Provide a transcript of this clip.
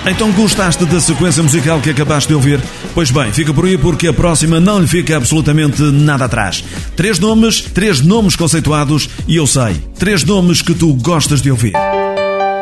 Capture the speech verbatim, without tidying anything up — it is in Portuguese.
Então gostaste da sequência musical que acabaste de ouvir? Pois bem, fica por aí porque a próxima não lhe fica absolutamente nada atrás. Três nomes, três nomes conceituados e eu sei, três nomes que tu gostas de ouvir.